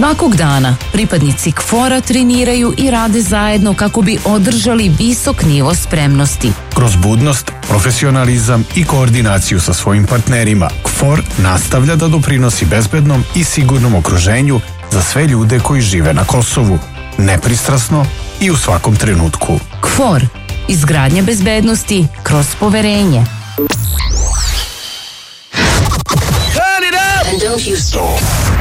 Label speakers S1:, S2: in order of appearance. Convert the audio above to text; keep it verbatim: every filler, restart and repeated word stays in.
S1: Svakog dana pripadnici K F O R-a treniraju i rade zajedno kako bi održali visok nivo spremnosti.
S2: Kroz budnost, profesionalizam i koordinaciju sa svojim partnerima, K F O R nastavlja da doprinosi bezbednom i sigurnom okruženju za sve ljude koji žive na Kosovu, nepristrasno i u svakom trenutku.
S1: K F O R. Izgradnja bezbednosti kroz poverenje.
S3: Turn it up! And don't you stop.